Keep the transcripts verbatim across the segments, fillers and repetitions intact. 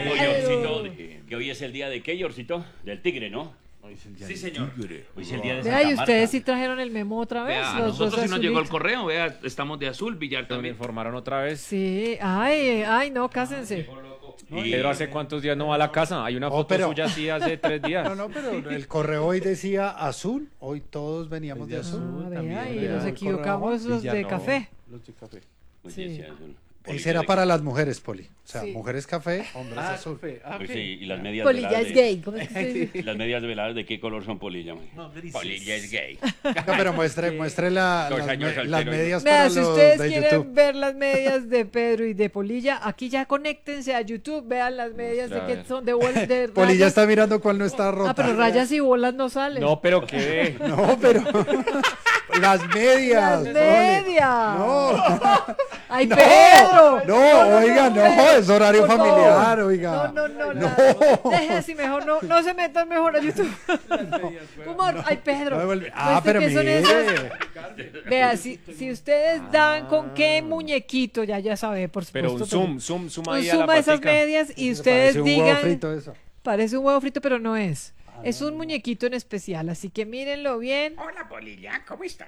Oye, Yorcito, que hoy es el día de qué, Yorcito? Del tigre, ¿no? Sí, señor. Hoy es el día de Vea, Santa y ustedes Marta. sí trajeron el memo otra vez. Vea, a los nosotros dos sí nos llegó el azulitos. correo, vea, estamos de azul, Villar Me también. informaron otra vez. Sí, ay, ay, no, cásense. Y- Pedro, ¿hace cuántos días no va a la casa? Hay una No, foto pero- suya así hace tres días. No, no, pero el correo hoy decía azul. Hoy todos veníamos de azul. Ah, también vea, y vea nos el equivocamos correo. los Y ya de no. café. Los de café. Oye, Sí. sí, azul. Ese era para las mujeres, Poli. O sea, Sí. mujeres café, hombres azul. Pues sí, y las medias Polilla veladas es de- gay. ¿Cómo es que se dice? Las medias veladas de qué color son polilla, man? No, grises. Polilla es gay. No, pero muestre, muestre la- Dos las, años me- soltero. las medias Vea, para si los ustedes de quieren YouTube. ver las medias de Pedro y de Polilla, aquí ya conéctense a YouTube, vean las medias de Muestra, a que ver. son de, bol- de Polilla rayas. está mirando cuál no está rota. Ah, pero rayas y bolas no salen. No, pero qué. No, pero las medias. Las Poli. medias. No. ¡Ay, No, Pedro! no, oiga, no, es horario Por favor. familiar, oiga. No, no, no, No. no. Deje así mejor, no, no se metan mejor a YouTube. ¿Cómo? Ay, Pedro. No me vuelve- ¿Pues Ah, de pero qué son mire. esas? Vea, si, si ustedes dan con qué muñequito, ya ya sabe, por supuesto. Pero un zoom, zoom, zoom Un ahí a la zoom a esas patica. medias y ustedes Parece un huevo digan, frito eso. parece un huevo frito, pero no es. Es un muñequito en especial, así que mírenlo bien. Hola, polilla, ¿cómo estás?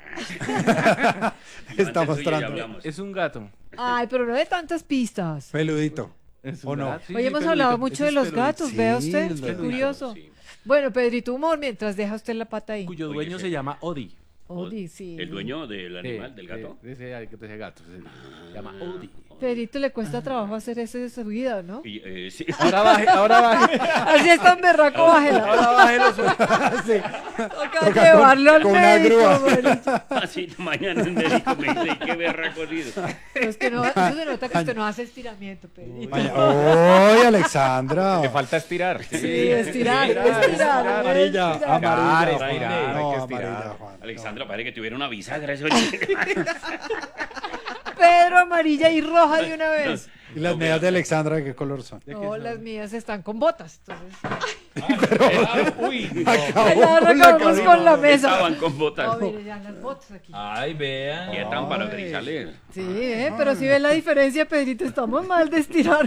Está mostrando. Es un gato. Ay, pero no de tantas pistas. Peludito. Es ¿O un no? gato. Sí, Hoy sí, hemos peludito. hablado mucho Ese de es los peludito. gatos, Sí, vea usted, los qué gatos, curioso. sí. Bueno, Pedrito Humor, mientras deja usted la pata ahí. Cuyo Oye, dueño sí. se llama Odi. Odi, sí. ¿El dueño del animal, del gato? De, de ese, de ese gato. Se, se llama Odi. Pedrito le cuesta trabajo hacer ese de su vida, ¿no? Y, eh, sí. Ahora baje, ahora baje. Así es tan berraco, bájela. Ahora baje los Sí. Toca llevarlo al con una médico, grúa. Pedrito. Así mañana el médico me dice, qué berra corrido. Pero es que no, eso se nota que usted no hace estiramiento, Pedrito. Vaya- ¡Oy, Alexandra! Le falta estirar. Sí, estirar, estirar, estirar. Amarilla, estirar. amarilla. Estirar, Juan. estirar, No, hay que estirar. amarilla, Juan. Alexandra, parece que tuviera una bisagra. Eso Pedro, amarilla y roja de una vez. ¿Y las medias de Alexandra de qué color son? No, las mías están con botas. Entonces, Uy, ya la acabamos con la mesa. Estaban con botas. No, mire, ya las botas aquí. Ay, vean. Quietan para grisales. Sí, eh, pero si ves la diferencia, Pedrito, estamos mal de estirar.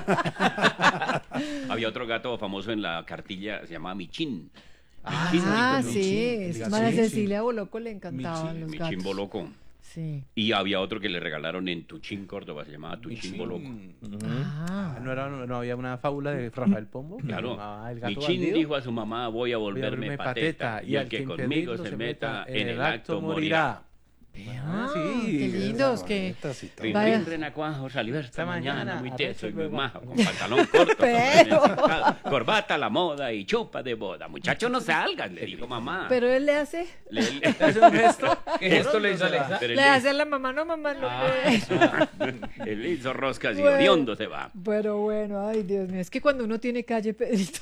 Había otro gato famoso en la cartilla, se llamaba Michín. Ah, sí, Michín. María Sí, Cecilia Boloco le encantaban los Michín gatos. Boloco. Sí. Y había otro que le regalaron en Tuchín, Córdoba, se llamaba Tuchín Boloco. Ah, ¿No, era, no había una fábula de Rafael Pombo? que Claro. llamaba El gato Michín bandido? dijo a su mamá, voy a volverme pateta, y el que conmigo se meta en el acto morirá. ah, sí, qué lindos, que... Bonitas y todo. Rin, Vaya. rin, renacuajo, salí esta Esta mañana, mañana, muy a teso y muy veces majo, con pantalón corto, Pero- zapatos, corbata a la moda y chupa de boda. Muchacho, no salgas, le dijo mamá. Pero él le hace, Le, le- ¿Hace un gesto? ¿Qué gesto le hizo Pero Alexa? él le hace a la mamá, no mamá, no. le- él hizo roscas y Bueno. odiondo se va. Pero bueno, ay Dios mío, es que cuando uno tiene calle, Pedrito.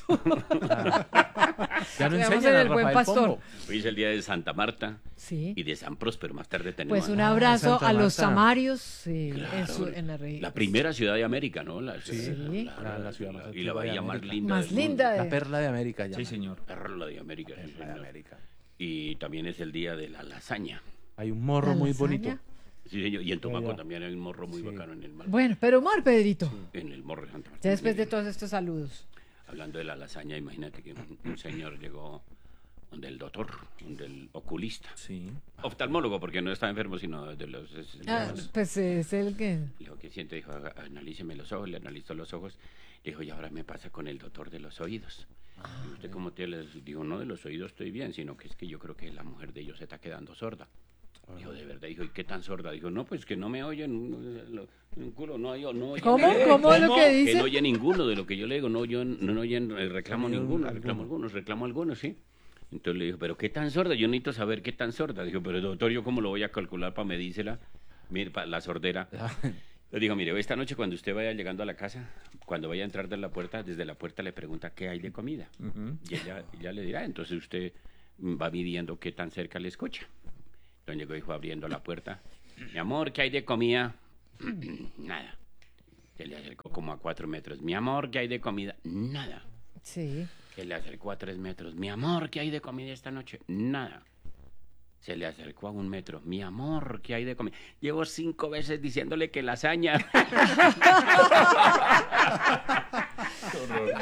Ya no Veamos enseñan en a el Buen Rafael Pastor. Pombo. Hoy es el día de Santa Marta Sí. y de San Próspero. Más tarde tenemos Pues un Ah, abrazo Santa a los Marta. samarios sí, Claro, en, su, en la región. la primera ciudad de América, ¿no? La, Sí. la- La ciudad más y la antigua de bahía más América. linda. Más del mundo. linda de- La perla de América ya. Sí, señor. Perla de América. sí, Perla de señor. América. Y también es el día de la lasaña. Hay un morro ¿La muy lasaña? bonito. Sí, señor. Y en Tumaco ya. también hay un morro muy bacano en el mar. Bueno, pero humor, Pedrito. En el morro de Santa Marta. Ya después de todos estos saludos. Hablando de la lasaña, imagínate que un, un señor llegó donde el doctor, donde el oculista. Sí. Oftalmólogo, porque no está enfermo, sino de los... es- Ah, los- pues es el que... Lo que siente, dijo, "Haga- analíceme los ojos", le analizó los ojos, le dijo, y ahora me pasa con el doctor de los oídos. Y usted como te les dijo, no, de los oídos estoy bien, sino que es que yo creo que la mujer de ellos se está quedando sorda. Dijo, de verdad, dijo, ¿y qué tan sorda? Dijo, no, pues que no me oyen, no, lo- un culo, no, yo, no oye ¿Cómo? ninguno". ¿Cómo es lo que Que dice? no oye ninguno de lo que yo le digo, no, yo no, no oyen, eh, reclamo No oye ninguno, alguno. reclamo algunos, reclamo algunos, sí. Entonces le dijo, ¿pero qué tan sorda? Yo necesito saber qué tan sorda. Dijo, pero doctor, ¿yo cómo lo voy a calcular para medírsela? Mire, para la sordera. Le dijo, mire, esta noche cuando usted vaya llegando a la casa, cuando vaya a entrar de la puerta, desde la puerta le pregunta qué hay de comida. Y ella, ella le dirá, entonces usted va midiendo qué tan cerca le escucha. Entonces llegó y fue abriendo la puerta. Mi amor, ¿qué hay de comida? Nada. Se le acercó como a cuatro metros. Mi amor, ¿qué hay de comida? Nada. Sí. Se le acercó a tres metros. Mi amor, ¿qué hay de comida esta noche? Nada. Se le acercó a un metro. Mi amor, ¿qué hay de comida? Llevo cinco veces diciéndole que lasaña.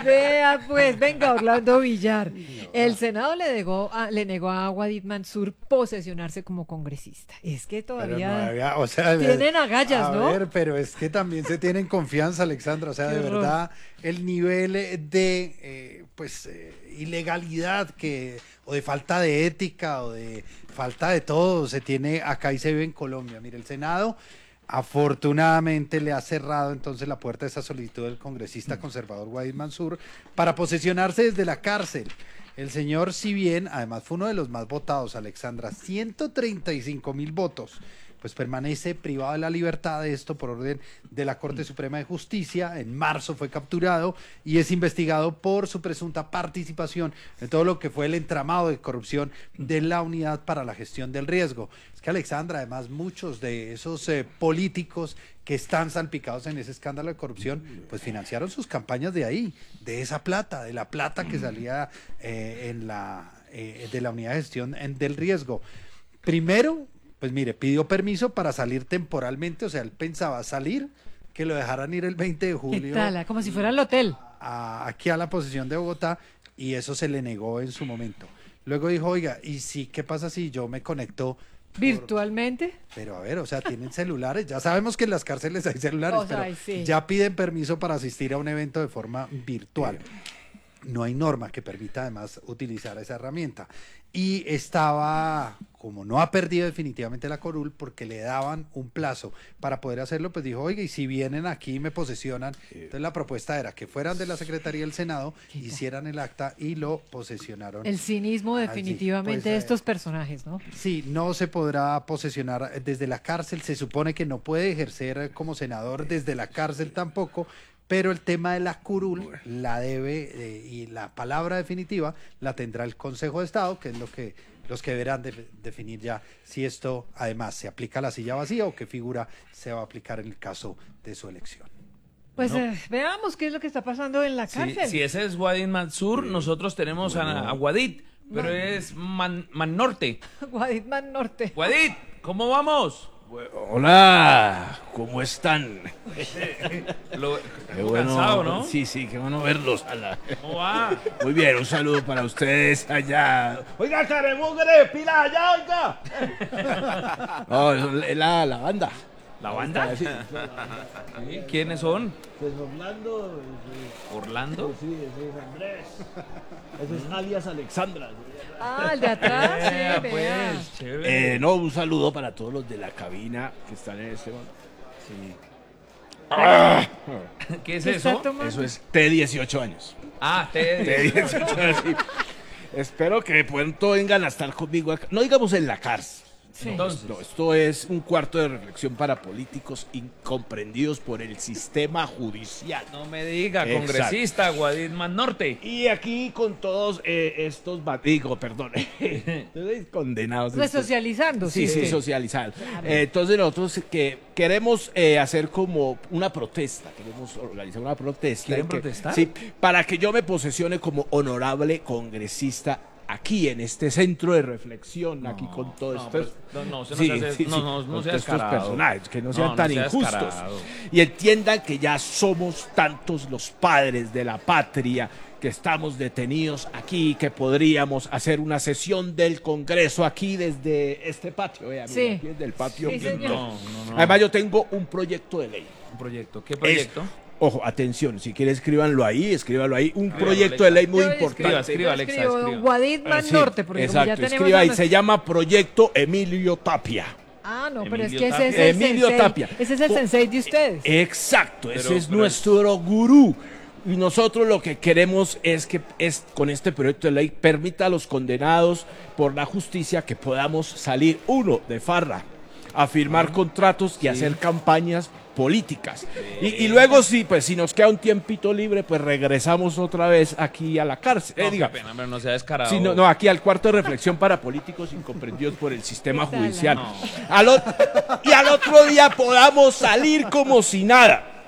Vea, pues, venga, Orlando Villar. El Senado le negó a, le negó a Wadid Mansur posesionarse como congresista. Es que Pero todavía no había- o sea, tienen agallas, a ¿no? ver, pero es que también se tienen confianza, Alexandra. O sea, Qué de horror. verdad, el nivel de eh, pues eh, ilegalidad que o de falta de ética o de falta de todo se tiene acá y se vive en Colombia. Mire, el Senado afortunadamente le ha cerrado entonces la puerta a esa solicitud del congresista conservador Wadid Mansur para posesionarse desde la cárcel. El señor, si bien, además fue uno de los más votados, Alexandra, ciento treinta y cinco mil votos, pues permanece privado de la libertad de esto por orden de la Corte Suprema de Justicia. En marzo fue capturado y es investigado por su presunta participación en todo lo que fue el entramado de corrupción de la Unidad para la Gestión del Riesgo. Es que, Alexandra, además muchos de esos eh, políticos que están salpicados en ese escándalo de corrupción, pues financiaron sus campañas de ahí, de esa plata, de la plata que salía eh, en la, eh, de la Unidad de Gestión en- del Riesgo. Primero, pues mire, pidió permiso para salir temporalmente, o sea, él pensaba salir, que lo dejaran ir el veinte de ¿Qué julio tal? Como si fuera el hotel. a- aquí a la posesión de Bogotá, y eso se le negó en su momento. Luego dijo, oiga, ¿y si qué pasa si yo me conecto? por-?" ¿Virtualmente? Pero a ver, o sea, tienen celulares, ya sabemos que en las cárceles hay celulares, O sea, pero sí. ya piden permiso para asistir a un evento de forma virtual. No hay norma que permita además utilizar esa herramienta. Y estaba, como no ha perdido definitivamente la Corul, porque le daban un plazo para poder hacerlo, pues dijo, oiga, y si vienen aquí y me posesionan, entonces la propuesta era que fueran de la Secretaría del Senado, hicieran el acta y lo posesionaron. El cinismo Allí, definitivamente pues, de eh, estos personajes, ¿no? Sí, no se podrá posesionar desde la cárcel, se supone que no puede ejercer como senador desde la cárcel tampoco, pero el tema de la curul la debe eh, y la palabra definitiva la tendrá el Consejo de Estado, que es lo que los que deberán de- definir ya si esto además se aplica a la silla vacía o qué figura se va a aplicar en el caso de su elección. Pues eh, veamos qué es lo que está pasando en la Si, cárcel. si ese es Wadid Mansur, nosotros tenemos a, a Wadid, pero es Man, Man Norte. Guaditman Norte. Wadid, ¿cómo vamos? Hola, ¿cómo están? Lo, Qué bueno, cansado, ¿no? Sí, sí, qué bueno verlos. Ala. ¿Cómo va? Muy bien, un saludo para ustedes allá. Oiga, caremugre, pila allá, oiga. No, es la, la banda. ¿La banda? Sí, Sí, ¿quiénes son? pues Orlando, ¿Orlando? sí, ese es Andrés. Ese es alias Alexandra. Ah, el de atrás, Eh, sí, vea. pues, chévere. Eh, no, un saludo para todos los de la cabina que están en este momento. Sí. ¿Qué es ¿Qué está eso? tomando? Eso es T dieciocho años. Ah, te... T dieciocho años, sí. Espero que pronto vengan a estar conmigo acá. No digamos en la cárcel. Sí. Entonces, No, esto es un cuarto de reflexión para políticos incomprendidos por el sistema judicial. no me diga, Exacto. congresista Wadid Man Norte. Y aquí con todos eh, estos, ba- digo, perdón, ustedes condenados. Resocializando. Sí, sí, usted. socializar. Eh, entonces nosotros que queremos eh, hacer como una protesta, queremos organizar una protesta. ¿Quieren que- protestar? Sí, para que yo me posesione como honorable congresista aquí en este centro de reflexión, aquí con todos no, estos... pero- no, no, usted no Sí, se hace- sí, no, sí, no, no con sea todos estos descarado. personajes, que no No, sean no tan sea injustos descarado. y entiendan que ya somos tantos los padres de la patria que estamos detenidos aquí, que podríamos hacer una sesión del Congreso aquí desde este patio, vea, mira, Sí. aquí desde el patio. Sí, señor. No, no, no. Además yo tengo un proyecto de ley. Un proyecto. ¿Qué Es- proyecto? ojo, atención, si quiere escríbanlo ahí, escríbanlo ahí, un proyecto de ley muy Yo importante. Escriba, Yo Alexa, escribo escriba. Guaditman Eh, sí, Norte, porque exacto, como ya tenemos escriba a ahí, nuestro- se llama Proyecto Emilio Tapia. Ah, no, pero es Emilio que ese es Tapia. el Emilio sensei. Tapia. Ese es el Co- sensei de ustedes. Exacto, ese Pero- es pero- nuestro gurú. Y nosotros lo que queremos es que es, con este proyecto de ley permita a los condenados por la justicia que podamos salir, uno, de farra, a firmar contratos y hacer campañas políticas. Y, y luego sí, pues si nos queda un tiempito libre, pues regresamos otra vez aquí a la cárcel. Eh, No, diga, qué pena, pero no sea descarado. Sí, no, no, aquí al cuarto de reflexión para políticos incomprendidos por el sistema ¿Qué tal? judicial. No. Al ot- y al otro día podamos salir como si nada.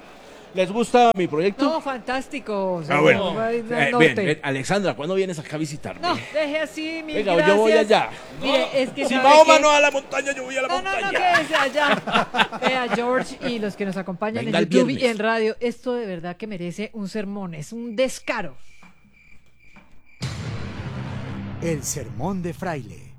¿Les gusta mi proyecto? No, fantástico. Ah, bueno. señor Eh, bien, Norte. bien. Alexandra, ¿cuándo vienes acá a visitarme? No, deje así, mil Venga, gracias. yo voy allá. Mire, es que Si sabe Mahoma que- no va a la montaña, yo voy a la No, no, no, montaña. quédese allá. Vea, George y los que nos acompañan Venga en el YouTube y viernes. en radio, esto de verdad que merece un sermón, es un descaro. El sermón de Fraile.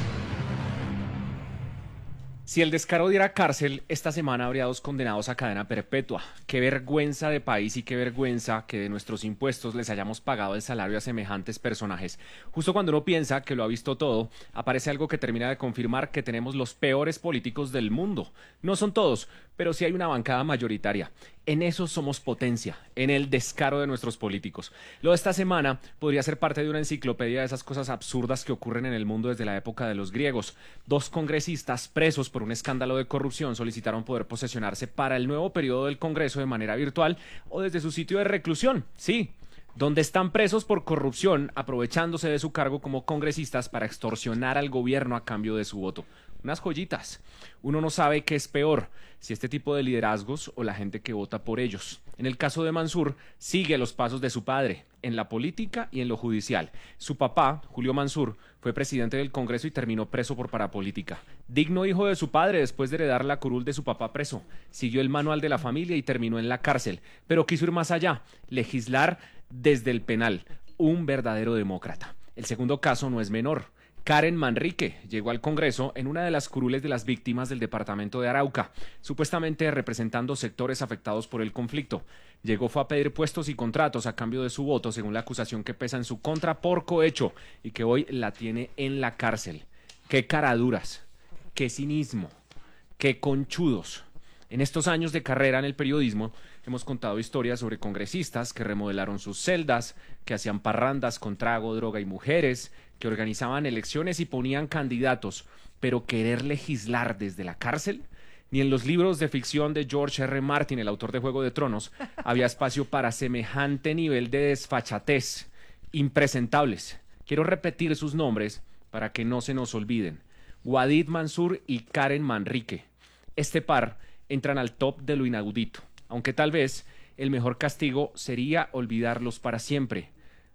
Si el descaro diera cárcel, esta semana habría dos condenados a cadena perpetua. Qué vergüenza de país y qué vergüenza que de nuestros impuestos les hayamos pagado el salario a semejantes personajes. Justo cuando uno piensa que lo ha visto todo, aparece algo que termina de confirmar que tenemos los peores políticos del mundo. No son todos, pero sí hay una bancada mayoritaria. En eso somos potencia, en el descaro de nuestros políticos. Lo de esta semana podría ser parte de una enciclopedia de esas cosas absurdas que ocurren en el mundo desde la época de los griegos. Dos congresistas presos por un escándalo de corrupción solicitaron poder posesionarse para el nuevo periodo del Congreso de manera virtual o desde su sitio de reclusión. Sí, donde están presos por corrupción, aprovechándose de su cargo como congresistas para extorsionar al gobierno a cambio de su voto. Unas joyitas. Uno no sabe qué es peor, si este tipo de liderazgos o la gente que vota por ellos. En el caso de Mansur, sigue los pasos de su padre, en la política y en lo judicial. Su papá, Julio Mansur, fue presidente del Congreso y terminó preso por parapolítica. Digno hijo de su padre después de heredar la curul de su papá preso. Siguió el manual de la familia y terminó en la cárcel. Pero quiso ir más allá, legislar desde el penal. Un verdadero demócrata. El segundo caso no es menor. Karen Manrique llegó al Congreso en una de las curules de las víctimas del departamento de Arauca, supuestamente representando sectores afectados por el conflicto. Llegó fue a pedir puestos y contratos a cambio de su voto, según la acusación que pesa en su contra por cohecho y que hoy la tiene en la cárcel. ¡Qué caraduras! ¡Qué cinismo! ¡Qué conchudos! En estos años de carrera en el periodismo hemos contado historias sobre congresistas que remodelaron sus celdas, que hacían parrandas con trago, droga y mujeres, que organizaban elecciones y ponían candidatos, pero querer legislar desde la cárcel, ni en los libros de ficción de George R. Martin, el autor de Juego de Tronos, había espacio para semejante nivel de desfachatez. Impresentables. Quiero repetir sus nombres para que no se nos olviden. Wadid Mansur y Karen Manrique. Este par entran al top de lo inaudito, aunque tal vez el mejor castigo sería olvidarlos para siempre.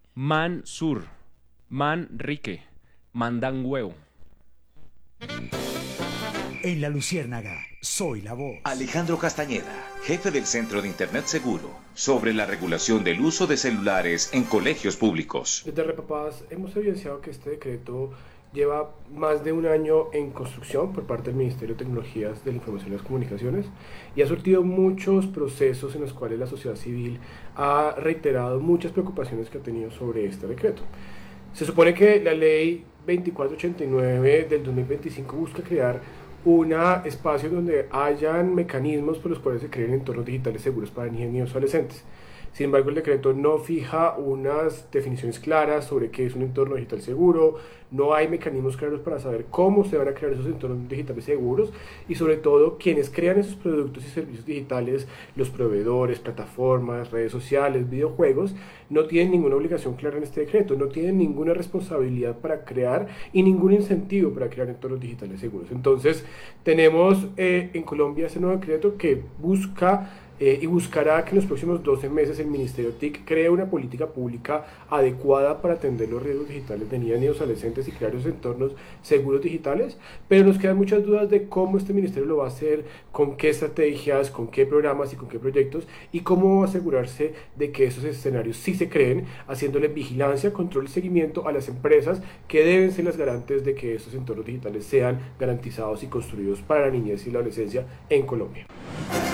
Mansur, Manrique, mandan huevo. En La Luciérnaga, soy la voz. Alejandro Castañeda, jefe del Centro de Internet Seguro, sobre la regulación del uso de celulares en colegios públicos. Desde Repapás hemos evidenciado que este decreto lleva más de un año en construcción por parte del Ministerio de Tecnologías de la Información y las Comunicaciones y ha surtido muchos procesos en los cuales la sociedad civil ha reiterado muchas preocupaciones que ha tenido sobre este decreto. Se supone que la ley veinticuatro ochenta y nueve del dos mil veinticinco busca crear un espacio donde hayan mecanismos por los cuales se creen entornos digitales seguros para niños y niños adolescentes. Sin embargo, el decreto no fija unas definiciones claras sobre qué es un entorno digital seguro, no hay mecanismos claros para saber cómo se van a crear esos entornos digitales seguros y sobre todo quienes crean esos productos y servicios digitales, los proveedores, plataformas, redes sociales, videojuegos, no tienen ninguna obligación clara en este decreto, no tienen ninguna responsabilidad para crear y ningún incentivo para crear entornos digitales seguros. Entonces, tenemos eh, en Colombia ese nuevo decreto que busca Eh, y buscará que en los próximos doce meses el Ministerio T I C cree una política pública adecuada para atender los riesgos digitales de niñas y adolescentes y crear esos entornos seguros digitales, pero nos quedan muchas dudas de cómo este ministerio lo va a hacer, con qué estrategias, con qué programas y con qué proyectos y cómo asegurarse de que esos escenarios sí se creen, haciéndole vigilancia, control y seguimiento a las empresas que deben ser las garantes de que esos entornos digitales sean garantizados y construidos para la niñez y la adolescencia en Colombia.